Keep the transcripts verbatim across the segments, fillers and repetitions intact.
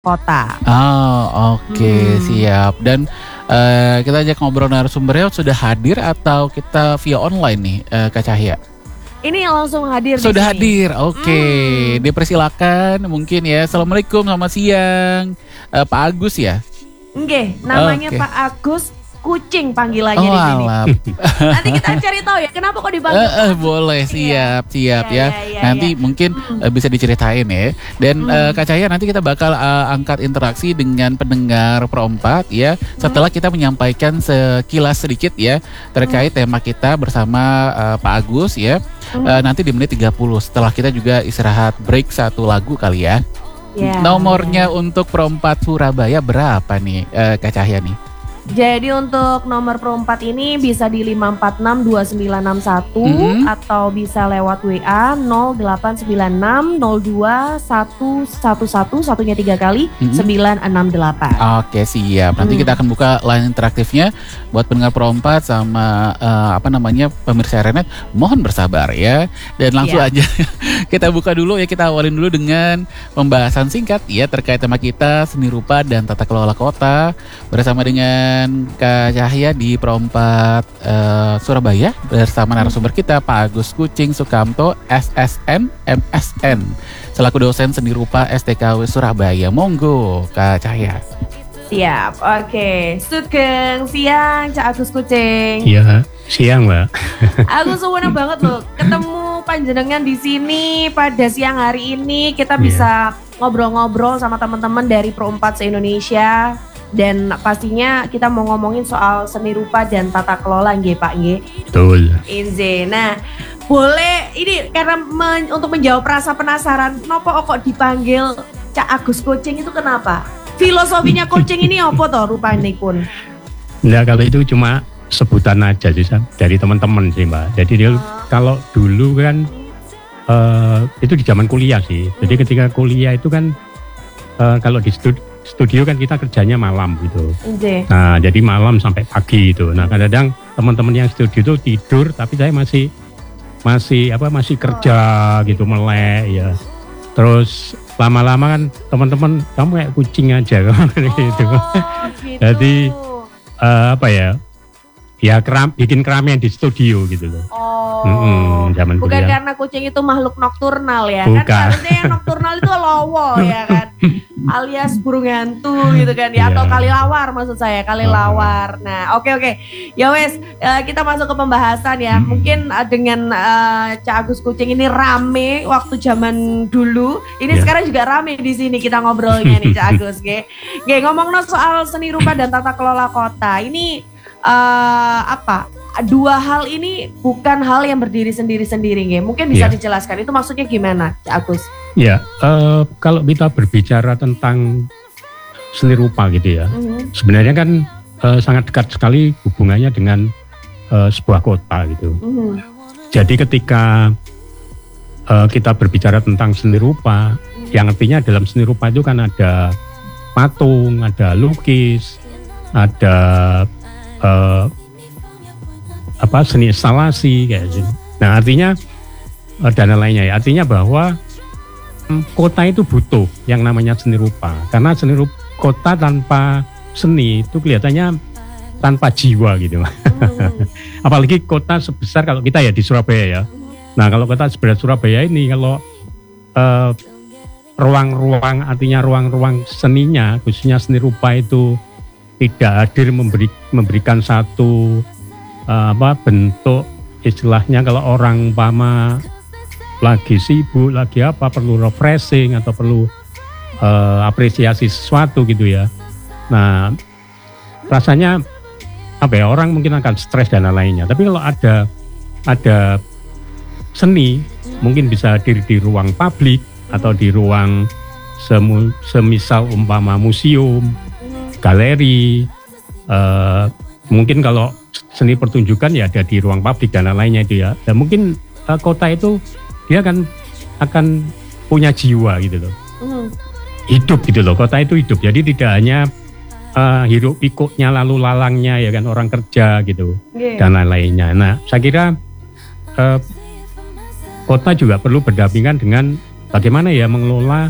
kota. Oh, oke, okay, Hmm. siap. Dan uh, kita ajak ngobrol narasumbernya sudah hadir atau kita via online nih, uh, Kak Cahya? Ini langsung hadir di Sudah sini. hadir, oke. Okay. Hmm. Dipersilakan mungkin ya. Assalamualaikum, selamat siang, uh, Pak Agus ya. Oke, namanya Oke. Pak Agus Kucing panggilannya Oh, di sini. alam. Nanti kita cari tahu ya kenapa kok dipanggil. Eh, eh, Pak Agus boleh, Kucing ya? siap, siap Iya, ya. iya, iya, Nanti iya. mungkin Hmm. eh, bisa diceritain ya. Dan Hmm. eh, Kak Cahya, nanti kita bakal eh, angkat interaksi dengan pendengar Pro empat ya. Setelah kita menyampaikan sekilas sedikit ya terkait tema kita bersama eh, Pak Agus ya. Hmm. Eh, nanti di menit tiga puluh setelah kita juga istirahat break satu lagu kali ya. Ya, Nomornya ya. untuk Pro empat Surabaya berapa nih eh, Kak Cahya nih? Jadi untuk nomor Pro empat ini bisa di lima empat enam dua sembilan enam satu Mhm. atau bisa lewat W A nol delapan sembilan enam nol dua satu satu satu satunya tiga kali Mhm. sembilan enam delapan. Oke, siap. Nanti Hmm. kita akan buka line interaktifnya buat pendengar Pro empat sama eh, apa namanya pemirsa Renet. Mohon bersabar ya. Dan langsung Iya. aja kita buka dulu ya, kita awalin dulu dengan pembahasan singkat ya terkait tema kita seni rupa dan tata kelola kota bersama dengan Kak Cahya di Pro empat eh, Surabaya bersama narasumber kita Pak Agus Kucing Sukamto S S N M S N selaku dosen seni rupa S T K W Surabaya. Monggo Kak Cahya. Siap, oke. Sugeng siang Cak Agus Kucing. Iya, siang Mbak. Aku seneng banget loh ketemu panjenengan di sini pada siang hari ini. Kita Iya. bisa ngobrol-ngobrol sama teman-teman dari Pro empat se-Indonesia. Dan pastinya kita mau ngomongin soal seni rupa dan tata kelola nggih Pak nggih. Betul. Inze. Nah, boleh ini karena men- untuk menjawab rasa penasaran, kenapa kok dipanggil Cak Agus Kucing itu kenapa? Filosofinya kucing ini apa toh rupanya pun? Nah, kalau itu cuma sebutan aja sih Sam, dari teman-teman sih Mbak. Jadi dia kalau dulu kan eh, itu di zaman kuliah sih. Jadi ketika kuliah itu kan eh, kalau di studi- studio kan kita kerjanya malam gitu. Inze. Nah, jadi malam sampai pagi gitu. Nah, kadang-kadang teman-teman yang studio itu tidur, tapi saya masih masih apa masih kerja gitu melek ya. Terus lama-lama kan teman-teman kamu kayak kucing aja gitu. gitu. Jadi, Eh, apa ya? Ya keram, bikin keramaian di studio gitu loh. Oh, Mm-mm, zaman bukan kuliah. karena kucing itu makhluk nokturnal ya? Bukan. Kan harusnya yang nokturnal itu lowo ya kan, alias burung hantu gitu kan ya, atau Iya. kalilawar maksud saya, kalilawar. Nah, oke oke, ya wes eh, kita masuk ke pembahasan ya. Hmm. Mungkin eh, dengan eh, Cak Agus Kucing ini rame waktu zaman dulu, ini Iya. sekarang juga rame di sini kita ngobrolnya nih Cak Agus, ge. Ge ngomong soal seni rupa dan tata kelola kota ini. eh apa dua hal ini bukan hal yang berdiri sendiri-sendiri nggih. Mungkin bisa Iya. dijelaskan itu maksudnya gimana Cak Agus? Ya, eh, kalau kita berbicara tentang seni rupa gitu ya, Mhm. sebenarnya kan eh, sangat dekat sekali hubungannya dengan eh, sebuah kota gitu. Mhm. Jadi ketika eh, kita berbicara tentang seni rupa, yang artinya dalam seni rupa itu kan ada patung, ada lukis, ada eh, apa seni instalasi kayak gitu. Nah artinya eh, dan lainnya ya. Artinya bahwa mm, kota itu butuh yang namanya seni rupa. Karena seni rupa kota tanpa seni itu kelihatannya tanpa jiwa gitu. Mhm. Apalagi kota sebesar kalau kita ya di Surabaya ya. Nah kalau kota sebesar Surabaya ini kalau eh, ruang-ruang artinya ruang-ruang seninya khususnya seni rupa itu tidak hadir memberi, memberikan satu uh, apa bentuk istilahnya kalau orang umpama lagi sibuk lagi apa perlu refreshing atau perlu uh, apresiasi sesuatu gitu ya. Nah rasanya apa ya orang mungkin akan stres dan lain-lainnya. Tapi kalau ada ada seni mungkin bisa hadir di ruang publik atau di ruang semu, semisal umpama museum, galeri, uh, mungkin kalau seni pertunjukan ya ada di ruang publik dan lain-lainnya itu ya. Dan mungkin uh, kota itu dia akan akan punya jiwa gitu loh, Mhm. hidup gitu loh. Kota itu hidup. Jadi tidak hanya uh, hiruk pikuknya lalu lalangnya ya kan orang kerja gitu Nggih. dan lain-lainnya. Nah saya kira uh, kota juga perlu berdampingan dengan bagaimana ya mengelola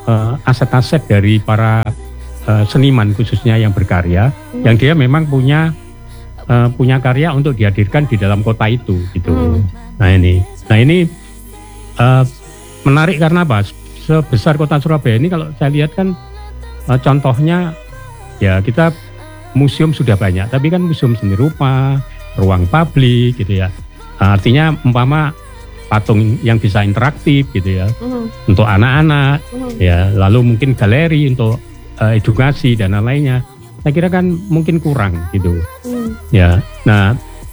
uh, aset-aset dari para uh, seniman khususnya yang berkarya, hmm. yang dia memang punya uh, punya karya untuk dihadirkan di dalam kota itu, gitu. Hmm. Nah ini, nah ini uh, menarik karena apa? Sebesar kota Surabaya ini kalau saya lihat kan uh, contohnya ya kita museum sudah banyak, tapi kan museum seni rupa, ruang publik gitu ya. Uh, artinya umpama patung yang bisa interaktif gitu ya, mm. untuk anak-anak, mm. ya, lalu mungkin galeri untuk uh, edukasi dan lain-lainnya. Saya kira kan mungkin kurang gitu, mm. ya. Nah,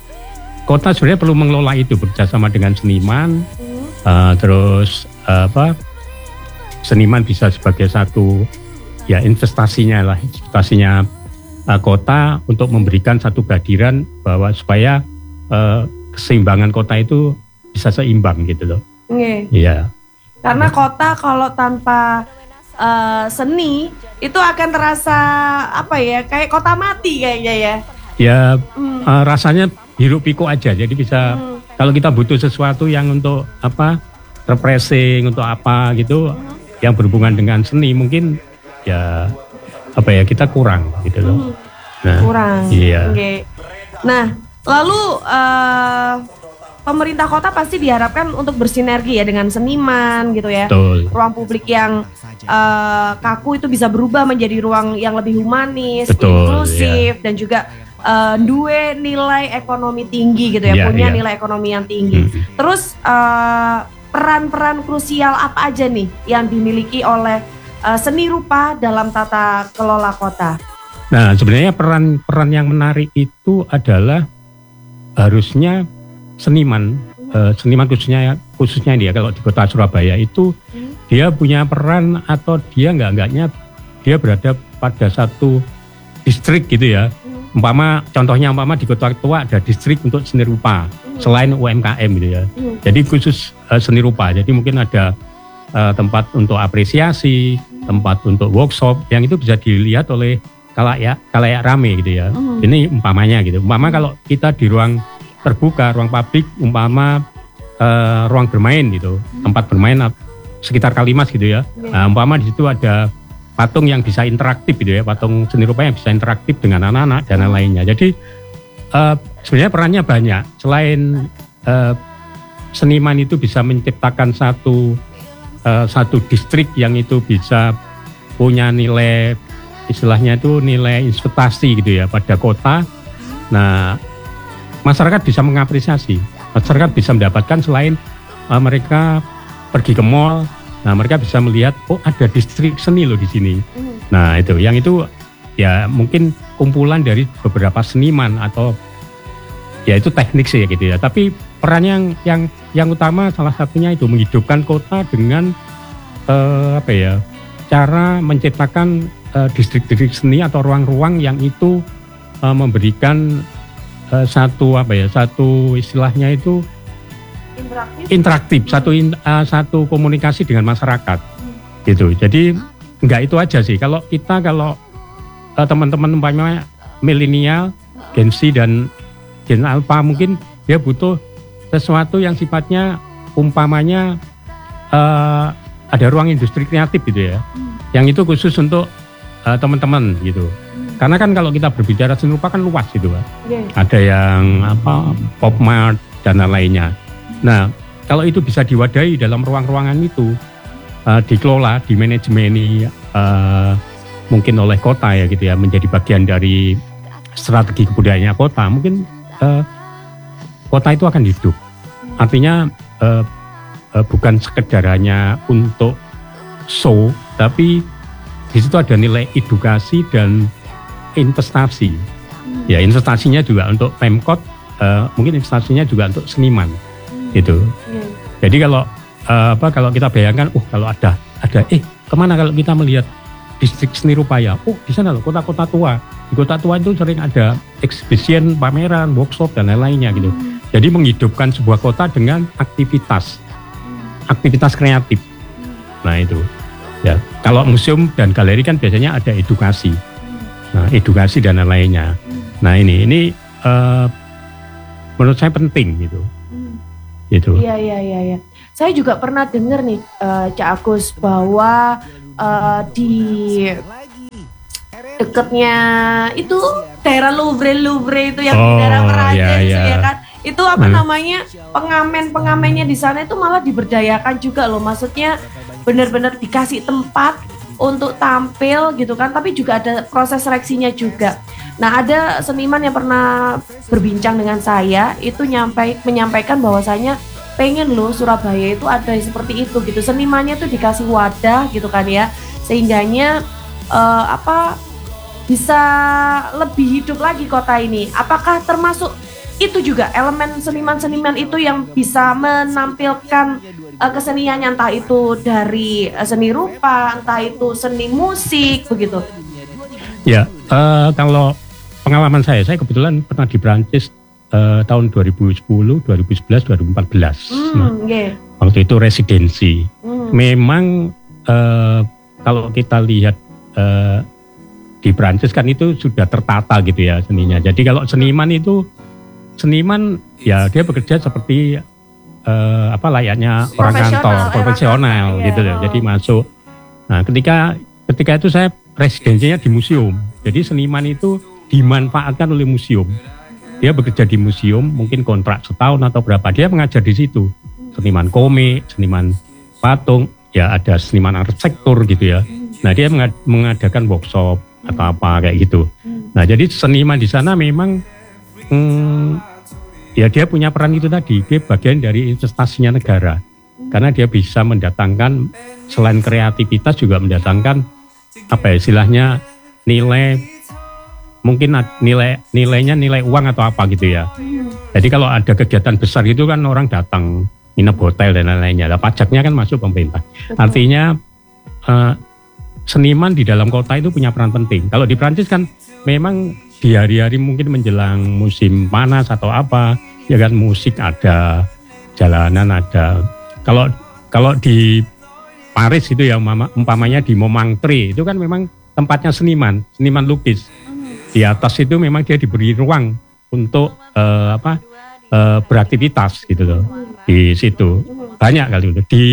kota sebenarnya perlu mengelola itu bekerjasama dengan seniman, mm. uh, terus uh, apa? Seniman bisa sebagai satu ya investasinya lah, investasinya uh, kota untuk memberikan satu kehadiran bahwa supaya uh, keseimbangan kota itu bisa seimbang gitu loh. Iya. Yeah. Karena kota kalau tanpa uh, seni itu akan terasa apa ya, kayak kota mati kayaknya ya. Ya hmm. uh, rasanya hiruk pikuk aja. Jadi bisa hmm. kalau kita butuh sesuatu yang untuk apa refreshing, untuk apa gitu, hmm. yang berhubungan dengan seni mungkin ya apa ya kita kurang gitu loh. Hmm. Nah, kurang. Iya. Okay. Nah lalu. Uh, Pemerintah kota pasti diharapkan untuk bersinergi ya dengan seniman gitu ya. Betul. Ruang publik yang uh, kaku itu bisa berubah menjadi ruang yang lebih humanis, betul, inklusif, ya. dan juga uh, dua nilai ekonomi tinggi gitu ya, ya punya ya. nilai ekonomi yang tinggi. Hmm. Terus uh, peran-peran krusial apa aja nih yang dimiliki oleh uh, seni rupa dalam tata kelola kota? Nah sebenarnya peran-peran yang menarik itu adalah harusnya seniman, uh, seniman khususnya khususnya dia kalau di kota Surabaya itu hmm. dia punya peran atau dia enggak-enggaknya dia berada pada satu distrik gitu ya. Hmm. Umpama contohnya umpama di Kota Tua ada distrik untuk seni rupa hmm. selain U M K M gitu ya. Hmm. Jadi khusus uh, seni rupa. Jadi mungkin ada uh, tempat untuk apresiasi, hmm. tempat untuk workshop yang itu bisa dilihat oleh kalayak kalayak rame gitu ya. Hmm. Ini umpamanya gitu. Umpama kalau kita di ruang terbuka, ruang publik, umpama uh, ruang bermain gitu, hmm. tempat bermain sekitar Kalimas gitu ya. Yeah. Nah, umpama di situ ada patung yang bisa interaktif gitu ya, patung seni rupa yang bisa interaktif dengan anak-anak dan lainnya. Jadi uh, sebenarnya perannya banyak. Selain uh, seniman itu bisa menciptakan satu uh, satu distrik yang itu bisa punya nilai istilahnya itu nilai investasi gitu ya pada kota. Nah masyarakat bisa mengapresiasi, masyarakat bisa mendapatkan selain uh, mereka pergi ke mall, nah mereka bisa melihat oh ada distrik seni loh di sini. Mm. Nah itu, yang itu ya mungkin kumpulan dari beberapa seniman atau ya itu teknik sih ya gitu ya. Tapi peran yang yang yang utama salah satunya itu menghidupkan kota dengan uh, apa ya cara menciptakan uh, distrik-distrik seni atau ruang-ruang yang itu uh, memberikan Uh, satu apa ya satu istilahnya itu interaktif, interaktif hmm. satu in, uh, satu komunikasi dengan masyarakat hmm. gitu. Jadi enggak itu aja sih. Kalau kita kalau uh, teman-teman umpamanya milenial, Gen Z dan Gen Alpha mungkin dia butuh sesuatu yang sifatnya umpamanya uh, ada ruang industri kreatif gitu ya. Hmm. Yang itu khusus untuk uh, teman-teman gitu. Karena kan kalau kita berbicara seni rupa kan luas gitu Pak. Yeah. Ada yang apa pop mart dan lainnya. Nah kalau itu bisa diwadahi dalam ruang-ruangan itu uh, dikelola, dimanajemeni uh, mungkin oleh kota ya gitu ya menjadi bagian dari strategi kebudayaannya kota. Mungkin uh, kota itu akan hidup. Artinya uh, uh, bukan sekedar hanya untuk show, tapi di situ ada nilai edukasi dan investasi, hmm. ya investasinya juga untuk Pemkot, uh, mungkin investasinya juga untuk seniman, hmm. gitu. Hmm. Jadi kalau uh, apa kalau kita bayangkan, oh kalau ada ada eh kemana kalau kita melihat distrik seni rupa ya, oh di sana loh kota-kota tua, di kota tua itu sering ada exhibition, pameran, workshop dan lain-lainnya gitu. Hmm. Jadi menghidupkan sebuah kota dengan aktivitas, hmm. aktivitas kreatif. Hmm. Nah itu, ya kalau museum dan galeri kan biasanya ada edukasi. Nah, edukasi dan lain-lainnya. Hmm. Nah, ini ini uh, menurut saya penting gitu. Hmm. Gitu. Iya, iya, iya, iya. Saya juga pernah dengar nih uh, Cak Agus bahwa uh, di dekatnya itu daerah Louvre Louvre itu yang oh, di daerah Perancis iya, iya. ya kan. Itu apa hmm. namanya, pengamen-pengamennya di sana itu malah diberdayakan juga loh. Maksudnya benar-benar dikasih tempat untuk tampil gitu kan, tapi juga ada proses seleksinya juga. Nah, ada seniman yang pernah berbincang dengan saya itu nyampai menyampaikan bahwasanya pengen loh Surabaya itu ada seperti itu gitu. Senimannya tuh dikasih wadah gitu kan ya, sehingganya uh, apa bisa lebih hidup lagi kota ini. Apakah termasuk itu juga elemen seniman-seniman itu yang bisa menampilkan uh, keseniannya, entah itu dari uh, seni rupa, entah itu seni musik begitu? Ya, uh, kalau pengalaman saya, saya kebetulan pernah di Prancis uh, tahun dua ribu sepuluh, dua ribu sebelas, dua ribu empat belas. Hmm, nah, yeah. Waktu itu residensi. Hmm. Memang uh, kalau kita lihat uh, di Prancis kan itu sudah tertata gitu ya seninya. Jadi kalau seniman itu seniman ya dia bekerja seperti uh, apa layaknya orang kantor profesional gitu loh. Jadi masuk. Nah, ketika ketika itu saya residensinya di museum. Jadi seniman itu dimanfaatkan oleh museum. Dia bekerja di museum, mungkin kontrak setahun atau berapa. Dia mengajar di situ. Seniman komik, seniman patung, ya ada seniman arsitektur gitu ya. Nah, dia mengadakan workshop atau apa kayak gitu. Nah, jadi seniman di sana memang hmm, ya dia punya peran itu tadi. Dia bagian dari investasinya negara. Karena dia bisa mendatangkan selain kreativitas juga mendatangkan apa ya istilahnya nilai, mungkin nilai nilainya nilai uang atau apa gitu ya. Jadi kalau ada kegiatan besar gitu kan orang datang nginep hotel dan lain-lainnya. Lah pajaknya kan masuk pemerintah. Betul. Artinya uh, seniman di dalam kota itu punya peran penting. Kalau di Prancis kan memang di hari-hari mungkin menjelang musim panas atau apa, ya kan musik ada, jalanan ada. Kalau kalau di Paris itu ya umpamanya di Montmartre itu kan memang tempatnya seniman, seniman lukis. Di atas itu memang dia diberi ruang untuk uh, apa uh, beraktivitas gitu loh. Di situ banyak kali itu. Di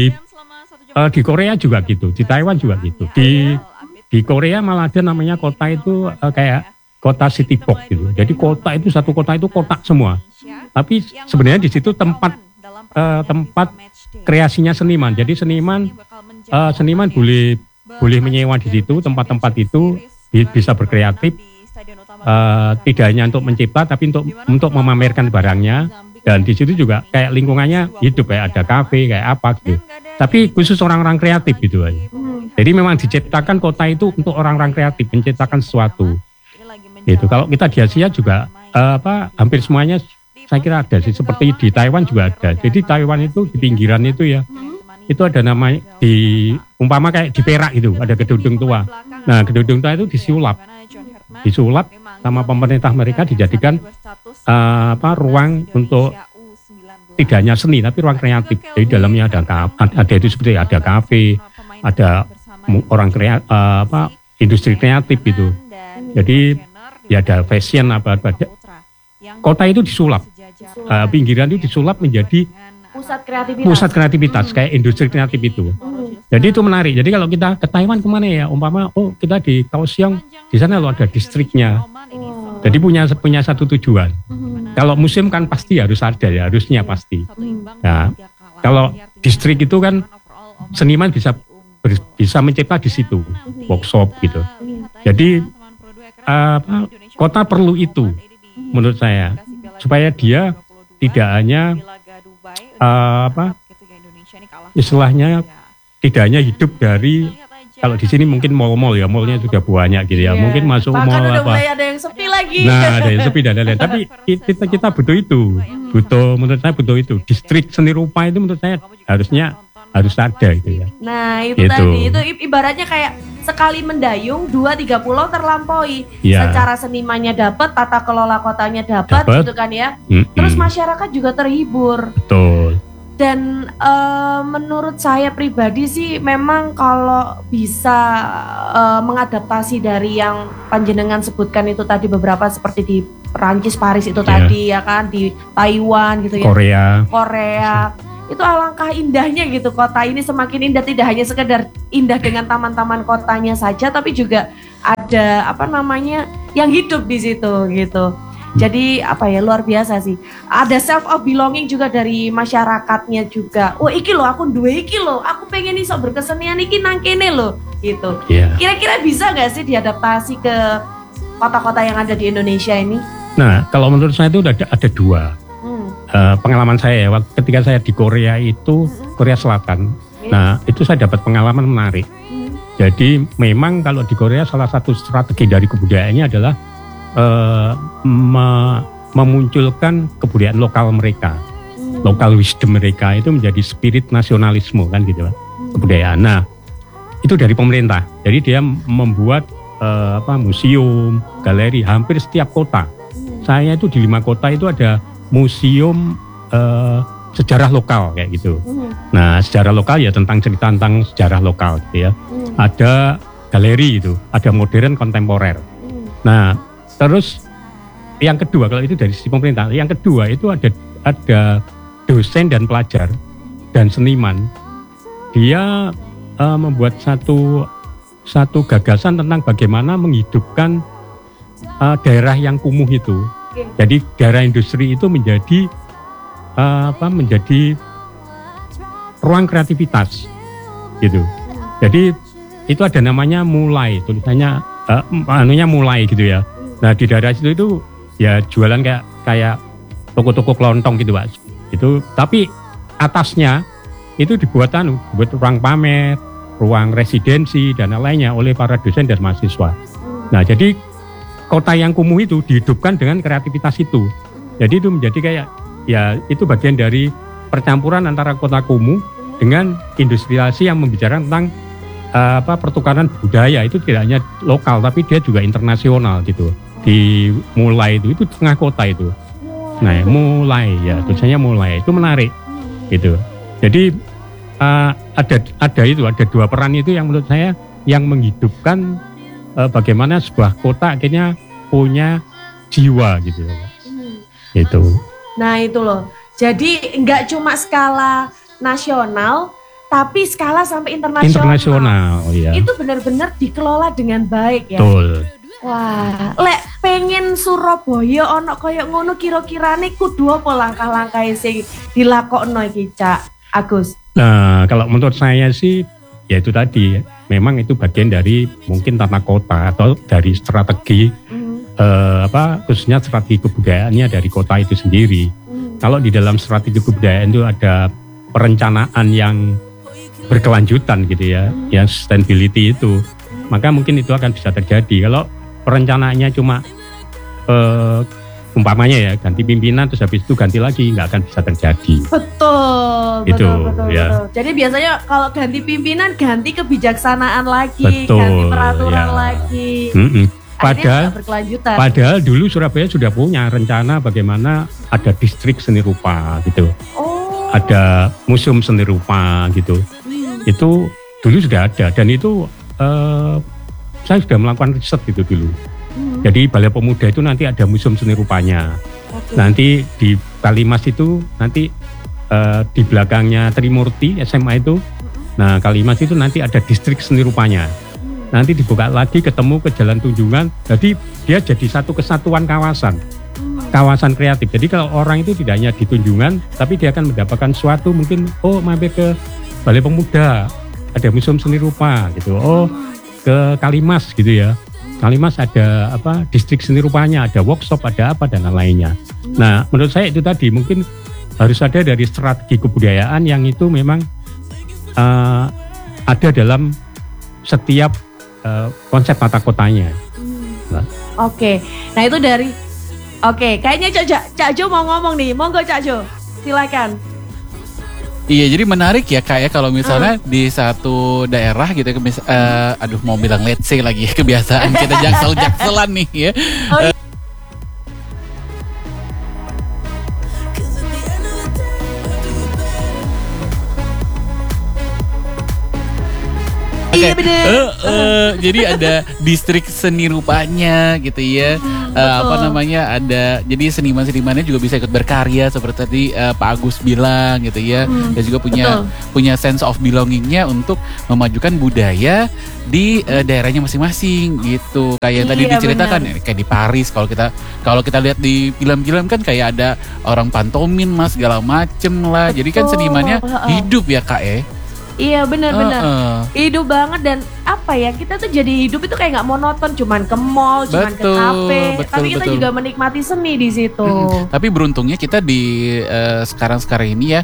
Uh, di Korea juga gitu, di Taiwan juga gitu. Di di Korea malah ada namanya kota itu uh, kayak kota city box gitu. Jadi kota itu satu kota itu kotak semua. Tapi sebenarnya di situ tempat uh, tempat kreasinya seniman. Jadi seniman uh, seniman boleh boleh menyewa di situ tempat-tempat itu bi- bisa berkreatif. Uh, tidak hanya untuk mencipta tapi untuk untuk memamerkan barangnya. Dan di situ juga kayak lingkungannya hidup, kayak ada kafe, kayak apa gitu. Tapi khusus orang-orang kreatif gitu aja. Jadi memang diciptakan kota itu untuk orang-orang kreatif, menciptakan sesuatu. Gitu. Kalau kita di Asia juga uh, apa hampir semuanya saya kira ada sih. Seperti di Taiwan juga ada. Jadi Taiwan itu di pinggiran itu ya, itu ada namanya di umpama kayak di Perak itu ada gedung tua. Nah gedung tua itu disulap, disulap sama pemerintah mereka dijadikan uh, apa ruang untuk tidak hanya seni tapi ruang kreatif. Jadi dalamnya ada ada itu seperti ada kafe, ada orang kreatif, uh, apa industri kreatif gitu. Jadi ya ada fashion apa apa. Kota itu disulap, uh, pinggiran itu disulap menjadi pusat kreativitas. Pusat kreativitas hmm. kayak industri kreatif itu. Hmm. Jadi itu menarik. Jadi kalau kita ke Taiwan kemana ya? Umpama oh kita di Kaohsiung, di sana lo ada distriknya. Oh. Jadi punya punya satu tujuan. Hmm. Kalau museum kan pasti harus ada ya, harusnya pasti. Hmm. Nah, kalau distrik itu kan seniman bisa ber, bisa mencipta di situ, workshop gitu. Jadi apa? Kota perlu itu menurut saya supaya dia tidak hanya Uh, apa istilahnya tidak hanya hidup dari kalau di sini mungkin mall-mall ya mallnya juga banyak gitu ya yeah. Mungkin masuk bahkan mall udah apa mulai ada yang sepi lagi nah ada yang sepi dan lain-lain tapi kita kita butuh itu butuh menurut saya butuh itu distrik seni rupa itu menurut saya harusnya harus ada gitu ya. Nah itu gitu. Tadi itu ibaratnya kayak sekali mendayung dua tiga pulau terlampaui ya. Secara senimannya dapat, tata kelola kotanya dapat gitu kan ya. Mm-mm. Terus masyarakat juga terhibur. Betul. Dan uh, menurut saya pribadi sih memang kalau bisa uh, mengadaptasi dari yang panjenengan sebutkan itu tadi beberapa seperti di Perancis, Paris itu yeah. tadi ya kan, di Taiwan gitu ya. Korea. Korea. itu alangkah indahnya gitu kota ini, semakin indah, tidak hanya sekedar indah dengan taman-taman kotanya saja, tapi juga ada apa namanya yang hidup di situ gitu. Jadi apa ya, luar biasa sih. Ada self of belonging juga dari masyarakatnya juga. Oh iki lo, aku duwe iki lo, aku pengen iso berkesenian iki nang kene lo gitu. Yeah. Kira-kira bisa gak sih diadaptasi ke kota-kota yang ada di Indonesia ini? Nah, kalau menurut saya itu ada, ada dua. Hmm. Uh, pengalaman saya ya, ketika saya di Korea itu, Korea Selatan. Hmm. Nah, itu saya dapat pengalaman menarik. Hmm. Jadi memang kalau di Korea salah satu strategi dari kebudayaannya adalah Uh, me- memunculkan kebudayaan lokal mereka, hmm. lokal wisdom mereka itu menjadi spirit nasionalisme kan gitu kan, hmm. kebudayaan. Nah itu dari pemerintah, jadi dia membuat uh, apa museum, galeri hampir setiap kota. Hmm. Saya itu di lima kota itu ada museum uh, sejarah lokal kayak gitu. Hmm. Nah sejarah lokal ya tentang cerita tentang sejarah lokal gitu ya. Hmm. Ada galeri itu, ada modern kontemporer. Hmm. Nah terus yang kedua, kalau itu dari sisi pemerintah, yang kedua itu ada ada dosen dan pelajar dan seniman. Dia uh, membuat satu satu gagasan tentang bagaimana menghidupkan uh, daerah yang kumuh itu. Jadi daerah industri itu menjadi uh, apa? Menjadi ruang kreativitas, gitu. Jadi itu ada namanya mulai, tulisannya uh, anunya mulai gitu ya. Nah di daerah situ itu ya jualan kayak kayak toko-toko kelontong gitu Pak. Itu tapi atasnya itu dibuat anu, buat ruang pamer, ruang residensi dan lainnya oleh para dosen dan mahasiswa. Nah jadi kota yang kumuh itu dihidupkan dengan kreativitas itu. Jadi itu menjadi kayak ya itu bagian dari percampuran antara kota kumuh dengan industrialisasi yang membicarakan tentang uh, apa pertukaran budaya. Itu tidak hanya lokal tapi dia juga internasional gitu. Di mulai itu itu tengah kota itu. Nah mulai ya tulisannya mulai itu menarik gitu. Jadi uh, ada ada itu ada dua peran itu yang menurut saya yang menghidupkan uh, bagaimana sebuah kota akhirnya punya jiwa gitu. Hmm. Itu. Nah itu loh. Jadi nggak cuma skala nasional, tapi skala sampai internasional. Internasional, ya. Itu benar-benar dikelola dengan baik ya. Betul. Wah, lek pengen Surabaya ono koyo ngono kira-kirane kudu apa langkah-langkah sing dilakokno iki Cak Agus? Nah, kalau menurut saya sih ya itu tadi memang itu bagian dari mungkin tata kota atau dari strategi mm. eh, apa khususnya strategi kebudayaannya dari kota itu sendiri. Mm. Kalau di dalam strategi kebudayaan itu ada perencanaan yang berkelanjutan gitu ya, mm. yang sustainability itu, mm. maka mungkin itu akan bisa terjadi. Kalau perencanaannya cuma uh, umpamanya ya ganti pimpinan terus habis itu ganti lagi, nggak akan bisa terjadi. Betul, gitu, betul, betul, ya. betul. Jadi biasanya kalau ganti pimpinan ganti kebijaksanaan lagi, betul, ganti peraturan ya. lagi. Mm-mm. Padahal, berkelanjutan. Padahal dulu Surabaya sudah punya rencana bagaimana ada distrik seni rupa gitu, oh. ada museum seni rupa gitu. Hmm. Itu dulu sudah ada dan itu uh, saya sudah melakukan riset gitu dulu. Hmm. Jadi Balai Pemuda itu nanti ada museum seni rupanya. Okay. Nanti di Kalimas itu nanti uh, di belakangnya Trimurti S M A itu. Nah Kalimas itu nanti ada distrik seni rupanya. Hmm. Nanti dibuka lagi ketemu ke Jalan Tunjungan. Jadi dia jadi satu kesatuan kawasan. Hmm. Kawasan kreatif. Jadi kalau orang itu tidak hanya di Tunjungan, tapi dia akan mendapatkan suatu mungkin oh mampir ke Balai Pemuda, ada museum seni rupa gitu. Oh ke Kalimas gitu ya. Kalimas ada apa distrik seni rupanya, ada workshop, ada apa dan lainnya. Nah, menurut saya itu tadi mungkin harus ada dari strategi kebudayaan yang itu memang uh, ada dalam setiap uh, konsep tata kotanya. Nah. Oke. Nah, itu dari Oke, kayaknya Cak Cak Jo mau ngomong nih. Monggo Cak Jo. Silakan. Iya, jadi menarik ya kayak kalau misalnya uh. di satu daerah gitu, kemis- uh, aduh mau bilang let's say lagi kebiasaan kita jaksel-jakselan nih ya. Oh, uh, Iya bener. Uh, uh, jadi ada distrik seni rupanya gitu ya. uh, apa namanya ada jadi seniman-senimannya juga bisa ikut berkarya seperti tadi uh, Pak Agus bilang gitu ya. Hmm, dan juga punya betul. punya sense of belongingnya untuk memajukan budaya di uh, daerahnya masing-masing gitu. Kayak yang tadi iya, diceritakan ya, kayak di Paris kalau kita kalau kita lihat di film-film kan kayak ada orang pantomin mas segala macem lah. Betul. Jadi kan senimannya hidup ya Kak ya. Iya benar-benar uh, uh. hidup banget dan apa ya kita tuh jadi hidup itu kayak nggak monoton cuman ke mall, cuman betul, ke kafe, betul, tapi kita betul. juga menikmati seni di situ. Hmm, tapi beruntungnya kita di uh, sekarang-sekarang ini ya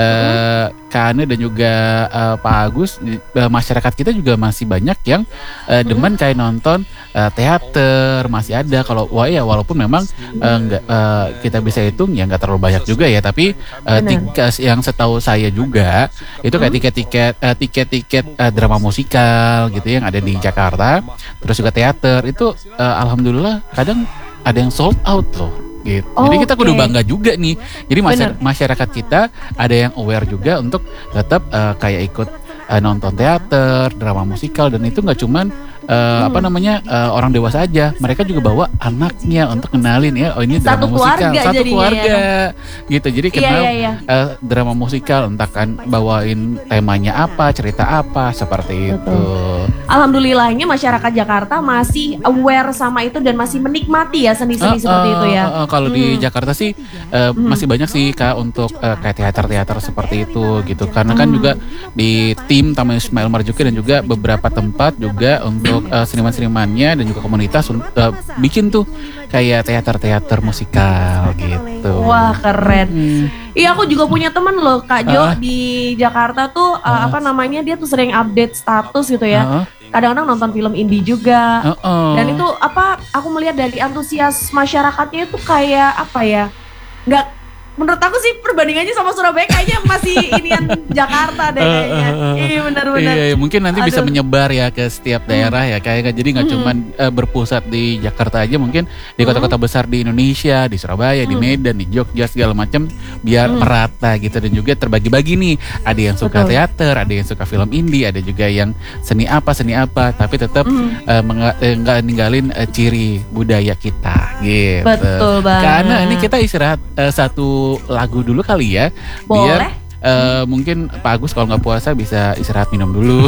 uh, hmm. Kak Ane dan juga uh, Pak Agus uh, masyarakat kita juga masih banyak yang uh, demen hmm. kayak nonton uh, teater masih ada kalau wah ya walaupun memang uh, nggak uh, kita bisa hitung ya nggak terlalu banyak juga ya tapi uh, tiket yang setahu saya juga itu kayak hmm. tiket-tiket Uh, tiket-tiket uh, drama musikal gitu yang ada di Jakarta, terus juga teater itu uh, alhamdulillah kadang ada yang sold out loh gitu. Oh, jadi kita okay. kudu bangga juga nih. Jadi masyarakat, masyarakat kita ada yang aware juga untuk tetap uh, kayak ikut uh, nonton teater, drama musikal dan itu nggak cuman Uh, hmm. apa namanya uh, orang dewasa aja, mereka juga bawa anaknya untuk kenalin ya, oh ini drama satu musikal, keluarga satu keluarga, ya. gitu. Jadi kenal iya, iya, iya. Uh, drama musikal, entah kan bawain temanya apa, cerita apa, seperti Betul. itu. Alhamdulillahnya masyarakat Jakarta masih aware sama itu dan masih menikmati ya seni-seni uh, seperti uh, itu ya. Uh, uh, kalau hmm. di Jakarta sih uh, hmm. masih banyak sih Kak untuk uh, kayak teater-teater seperti itu gitu, karena kan hmm. juga di tim Taman Ismail Marzuki dan juga beberapa tempat juga untuk Uh, seniman-senimannya dan juga komunitas uh, bikin tuh kayak teater-teater musikal gitu. Wah keren. Hmm. Iya aku juga punya teman loh Kak Jo uh, di Jakarta tuh uh, uh, apa namanya dia tuh sering update status gitu ya. Uh, Kadang-kadang nonton film indie juga. Uh, uh. Dan itu apa aku melihat dari antusias masyarakatnya itu kayak apa ya? Nggak menurut aku sih perbandingannya sama Surabaya kayaknya masih inian Jakarta deh kayaknya. Iya benar-benar. Iya mungkin nanti Aduh. bisa menyebar ya ke setiap daerah hmm. ya kayak jadi nggak hmm. cuman uh, berpusat di Jakarta aja, mungkin di kota-kota besar di Indonesia, di Surabaya, hmm. di Medan, di Jogja segala macam biar hmm. merata gitu dan juga terbagi-bagi nih. Ada yang suka Betul. teater, ada yang suka film indie, ada juga yang seni apa seni apa, tapi tetap hmm. uh, nggak ninggalin uh, ciri budaya kita gitu. Betul banget. Karena ini kita istirahat uh, satu lagu dulu kali ya. Boleh. Biar Uh, mungkin Pak Agus kalau nggak puasa bisa istirahat minum dulu.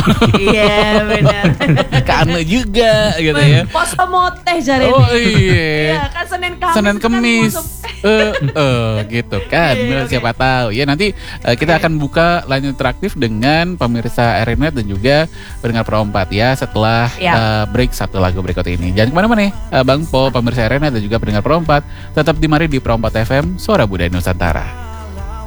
Iya benar. Karena juga gitu ya. Puasa mau teh jari. Oh iya. Iya kan Senin Kamis. Senin Kemis. Eh uh, uh, gitu kan. Iya, siapa okay. tahu ya nanti uh, kita akan buka line interaktif dengan pemirsa R N Net dan juga pendengar Pro empat ya setelah ya. uh, break satu lagu berikut ini. Jangan kemana-mana uh, Bang Po, pemirsa R N Net dan juga pendengar Pro empat tetap di mari di Pro empat F M Suara Budaya Nusantara.